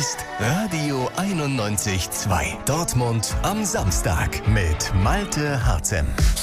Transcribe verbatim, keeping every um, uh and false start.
ist Radio einundneunzig Komma zwei. Dortmund am Samstag mit Malte Harzem.